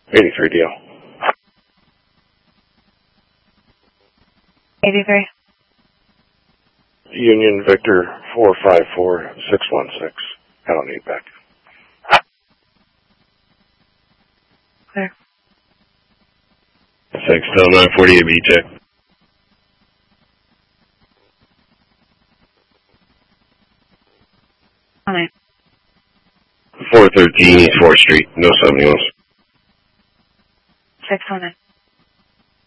83 DL. 83. Union Victor 454616. I don't need back. Clear. 6 till 948 B check. All right. 413 East 4th Street, no 71s. 609.